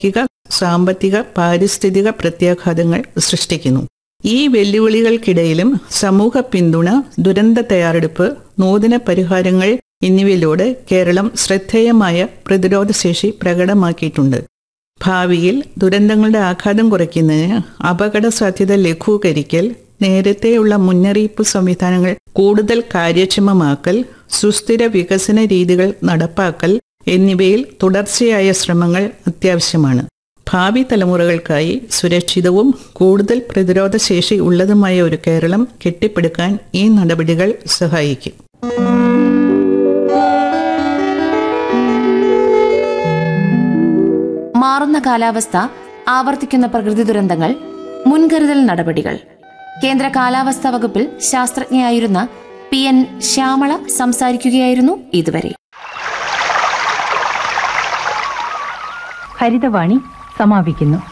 സാമ്പത്തിക പാരിസ്ഥിതിക പ്രത്യാഘാതങ്ങൾ സൃഷ്ടിക്കുന്നു. ഈ വെല്ലുവിളികൾക്കിടയിലും സമൂഹ പിന്തുണ, ദുരന്ത തയ്യാറെടുപ്പ്, നൂതന പരിഹാരങ്ങൾ എന്നിവയിലൂടെ കേരളം ശ്രദ്ധേയമായ പ്രതിരോധശേഷി പ്രകടമാക്കിയിട്ടുണ്ട്. ഭാവിയിൽ ദുരന്തങ്ങളുടെ ആഘാതം കുറയ്ക്കുന്നതിന് അപകട സാധ്യത ലഘൂകരിക്കൽ, നേരത്തെയുള്ള മുന്നറിയിപ്പ് സംവിധാനങ്ങൾ കൂടുതൽ കാര്യക്ഷമമാക്കൽ, സുസ്ഥിര വികസന രീതികൾ നടപ്പാക്കൽ എന്നിവയിൽ തുടർച്ചയായ ശ്രമങ്ങൾ അത്യാവശ്യമാണ്. ഭാവി തലമുറകൾക്കായി സുരക്ഷിതവും കൂടുതൽ പ്രതിരോധശേഷി ഉള്ളതുമായ ഒരു കേരളം കെട്ടിപ്പടുക്കാൻ ഈ നടപടികൾ സഹായിക്കും. മാറുന്ന കാലാവസ്ഥ, ആവർത്തിക്കുന്ന പ്രകൃതി ദുരന്തങ്ങൾ, മുൻകരുതൽ നടപടികൾ. കേന്ദ്ര കാലാവസ്ഥാ വകുപ്പിൽ ശാസ്ത്രജ്ഞയായിരുന്ന PN ശ്യാമള സംസാരിക്കുകയായിരുന്നു ഇതുവരെ. ഹരിതവാണി സമാപിക്കുന്നു.